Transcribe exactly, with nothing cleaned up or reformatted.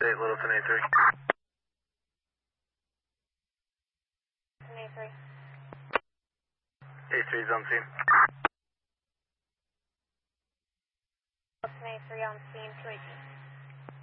Eight, Littleton A three. A three. A three's on scene. A three on scene, two eighteen.